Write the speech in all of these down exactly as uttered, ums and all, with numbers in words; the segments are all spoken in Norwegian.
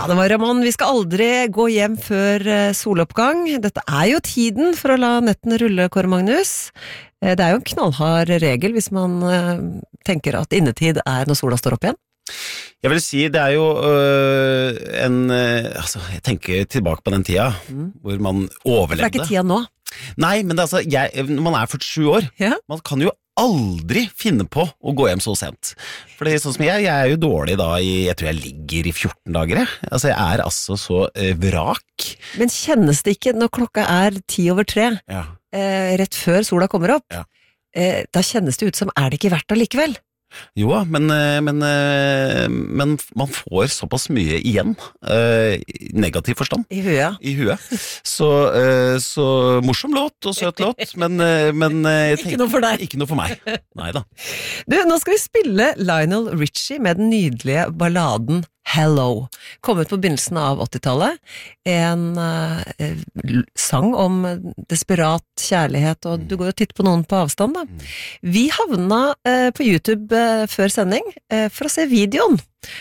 Ja, det var Ramon. Vi skal aldri gå hjem før soloppgang. Dette er jo tiden for å la nettene rulle, Kåre Magnus. Det er jo en knallhard regel hvis man tenker at innetid er når sola står opp igjen. Jeg vil si det er jo øh, en øh, altså, jeg tenker tilbake på den tida mm. hvor man overlevde. Det er ikke tida nå. Nei, men det, altså, jeg, når man er førtisju år, ja. Man kan jo aldri finne på å gå hjem så sent. For det er sånn som jeg, jeg er jo dårlig da i, jeg tror jeg ligger i fjorten dager. Altså jeg er altså så eh, vrak. Men kjennes det ikke når klokka er ti over tre, ja. eh, rett før sola kommer opp, ja. eh, da kjennes det ut som er det ikke verdt det likevel? Jo, men, men, men man får såpass mye igjen, negativ forstand. I huet. I huet. Så, så morsom låt og søt låt, men, men tenker, ikke noe for deg. Ikke noe for meg. Neida. Du, nå skal vi spille Lionel Richie med den nydelige balladen Hello, kommet på begynnelsen av åttitallet, en uh, sang om desperat kjærlighet, og du går jo titt på noen på avstand da. Vi havna uh, på YouTube uh, før sending uh, for å se videoen,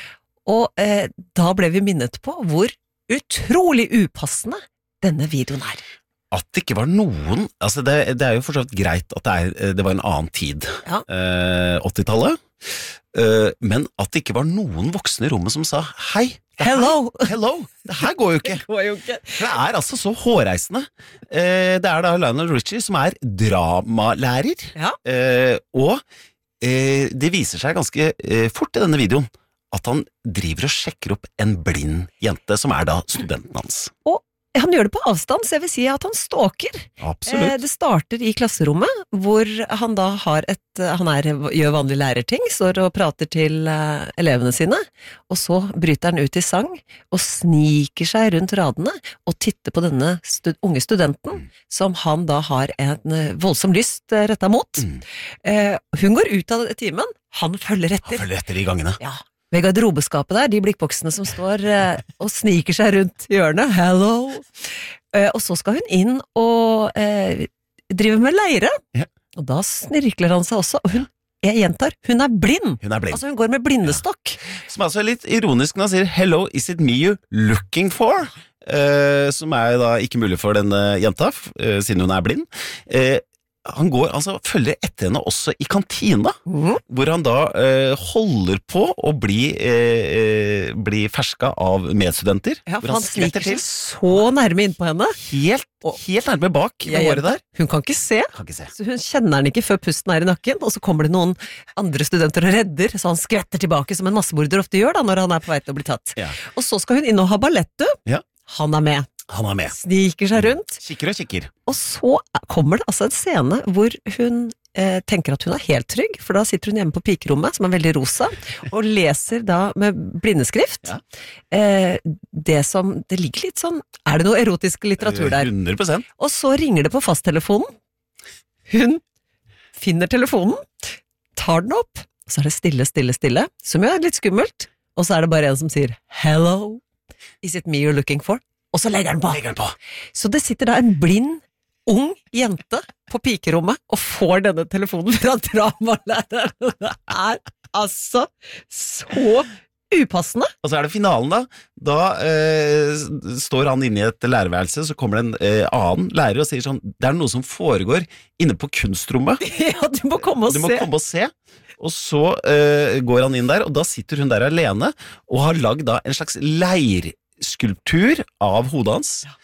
og uh, da ble vi minnet på hvor utrolig upassende denne videoen er. At det ikke var noen, altså det, det er jo for så vidt greit at det, er, det var en annen tid, ja. uh, åttitallet, Uh, men at det ikke var noen voksne i rommet som sa hei, hello, hello, det her går jo ikke. Det går jo ikke. Det er altså så hårreisende. Uh, det er da Lionel Richie som er dramalærer, ja. uh, og uh, det viser seg ganske uh, fort i denne videoen at han driver og sjekker opp en blind jente som er da studenten hans. Og han gjør det på avstand, så jeg vil si at han stalker. Absolutt. Det starter i klasserommet, hvor han da har et, han er, gjør vanlig lærerting, står og prater til elevene sine, og så bryter han ut i sang, og sniker seg rundt radene, og titter på denne stud, unge studenten, mm. som han da har en voldsom lyst rettet mot. Mm. Eh, hun går ut av timen, han følger etter. Han følger etter i gangene. Ja. Ved garderobeskapet der, de blikkboksene som står eh, og sniker seg rundt hjørnet, hello, eh, og så skal hun inn og eh, drive med leire, ja. Og da snirkler han seg også, og hun, jeg gjentar, hun er blind, hun er blind. Altså hun går med blindestokk. Ja. Som altså er litt ironisk når han sier, hello, is it me you looking for? Eh, som er da ikke mulig for denne jenta, eh, siden hun er blind. Eh, Han går, altså følger etter henne også i kantina, mm. hvor han da eh, holder på å bli, eh, bli ferska av medstudenter. Ja, for han, han sniker til så nærme inn på henne. Helt, helt nærme bak i håret der. Hun kan ikke, se, kan ikke se, så hun kjenner den ikke før pusten er i nakken, og så kommer det noen andre studenter og redder, så han skvetter tilbake som en massemorder ofte gjør da, når han er på vei til å bli tatt. Ja. Og så skal hun inn og ha ballett, ja. Han er med. Han er med. Sniker seg rundt. Kikker og kikker. Og så kommer det altså en scene hvor hun eh, tenker at hun er helt trygg, for da sitter hun hjemme på pikerommet, som er veldig rosa, og leser da med blindeskrift. Ja. Eh, det som, det ligger litt sånn, er det noe erotisk litteratur der? hundre prosent. Og så ringer det på fasttelefonen. Hun finner telefonen, tar den opp, og så er det stille, stille, stille, som jo er litt skummelt, og så er det bare en som sier, hello, is it me you're looking for? Og så legger den på. Legger den på. Så det sitter da en blind, ung jente på pikerommet og får denne telefonen fra dramalæreren. Det er altså så upassende. Og så er det finalen da. Da eh, står han inne i et lærerværelse, så kommer det en eh, annen lærer og sier sånn, det er noe som foregår inne på kunstrommet. Ja, du må komme og du se. Du må komme og se. Og så eh, går han inn der, og da sitter hun der alene, og har lagd da en slags leir skulptur av hodet hans. Ja.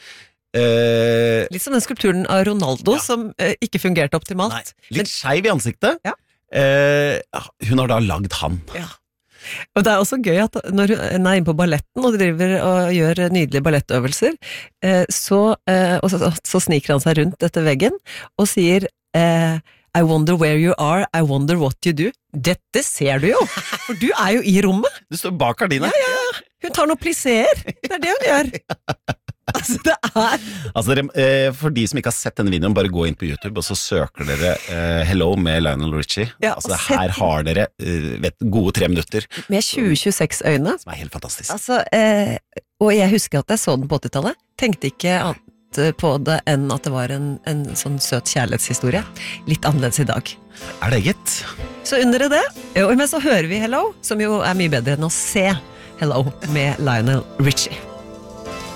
Eh, litt som den skulpturen av Ronaldo, ja. Som eh, ikke fungerte optimalt. Nei, litt Men, skeiv i ansiktet. Ja. Eh, hun har da lagd han. Ja. Og det er også gøy at når hun er inne på balletten og driver og gjør nydelige ballettøvelser, eh, så, eh, og så, så sniker han seg rundt etter veggen og sier eh, I wonder where you are, I wonder what you do. Dette ser du jo, for du er jo i rommet. Du står bak gardina. Ja, ja, ja. Hun tar noe plisser. Det er det hun gjør. Altså, det er... Altså, dere, for de som ikke har sett denne videoen, bare gå inn på YouTube, og så søker dere uh, Hello med Lionel Richie. Ja, altså, her har dere uh, vet, gode tre minutter. Med tjue tjueseks øyne. Som er helt fantastisk. Altså, uh, og jeg husker at jeg så den på åttitallet. Tenkte ikke annet på det enn at det var en, en sånn søt kjærlighetshistorie. Litt annerledes i dag. Er det gitt? Så under det, og men så hører vi Hello, som jo er mye bedre enn å se Hello med Lionel Richie.